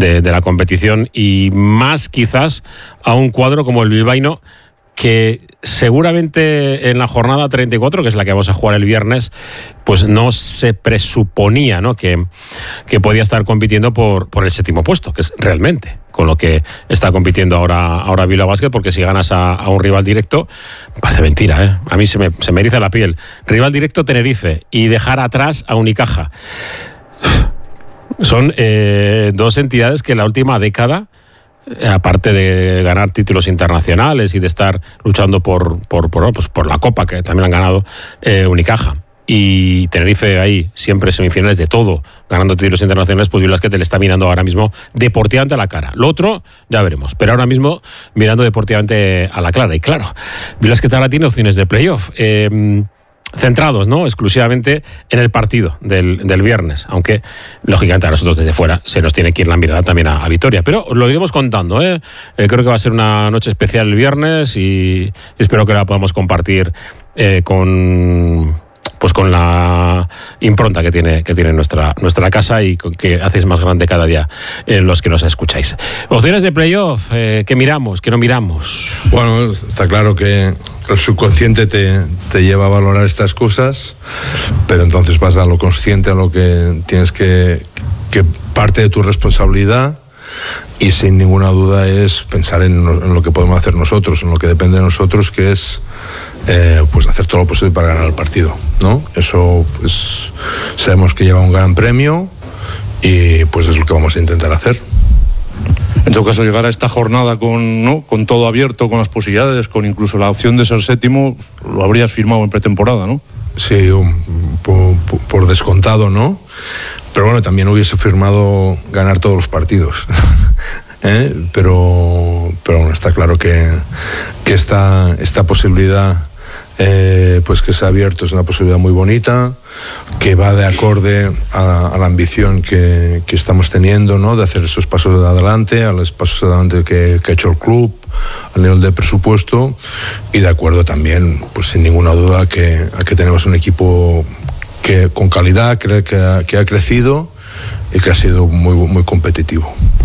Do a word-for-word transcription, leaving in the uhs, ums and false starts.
de, de la competición, y más quizás a un cuadro como el bilbaíno, que seguramente en la jornada treinta y cuatro, que es la que vamos a jugar el viernes, pues no se presuponía, ¿no?, que, que podía estar compitiendo por, por el séptimo puesto, que es realmente con lo que está compitiendo ahora, ahora Bilbao Basket, porque si ganas a, a un rival directo, parece mentira, ¿eh? A mí se me, se me eriza la piel. Rival directo Tenerife y dejar atrás a Unicaja. Son eh, dos entidades que en la última década, aparte de ganar títulos internacionales y de estar luchando por, por, por, pues por la Copa, que también han ganado, eh, Unicaja y Tenerife ahí, siempre semifinales de todo, ganando títulos internacionales, pues Bilbao Basket le está mirando ahora mismo deportivamente a la cara. Lo otro, ya veremos, pero ahora mismo mirando deportivamente a la clara. Y claro, Bilbao Basket ahora tiene opciones de playoff, eh, centrados, ¿no?, exclusivamente en el partido del, del viernes, aunque lógicamente a nosotros desde fuera se nos tiene que ir la mirada también a, a Vitoria, pero os lo iremos contando, ¿eh? Eh, creo que va a ser una noche especial el viernes y, y espero que la podamos compartir eh, con pues con la impronta que tiene que tiene nuestra nuestra casa y con que hacéis más grande cada día eh, los que nos escucháis. Opciones de playoff, eh, ¿qué miramos? ¿Qué no miramos? Bueno, está claro que el subconsciente te, te lleva a valorar estas cosas, pero entonces vas a lo consciente, a lo que tienes que, que parte de tu responsabilidad, y sin ninguna duda es pensar en, en lo que podemos hacer nosotros, en lo que depende de nosotros, que es eh, pues hacer todo lo posible para ganar el partido, ¿no? Eso, pues sabemos que lleva un gran premio y pues es lo que vamos a intentar hacer. En todo caso, llegar a esta jornada con, ¿no?, con todo abierto, con las posibilidades, con incluso la opción de ser séptimo, lo habrías firmado en pretemporada, ¿no? Sí, um, por, por descontado, ¿no? Pero bueno, también hubiese firmado ganar todos los partidos. ¿Eh? Pero, pero bueno, está claro que, que esta, esta posibilidad, eh, pues que se ha abierto, es una posibilidad muy bonita, que va de acorde a, a la ambición que, que estamos teniendo, ¿no?, de hacer esos pasos de adelante, a los pasos de adelante que, que ha hecho el club, al nivel de presupuesto, y de acuerdo también, pues sin ninguna duda, que, a que tenemos un equipo que con calidad, que, que, ha, que ha crecido y que ha sido muy, muy competitivo.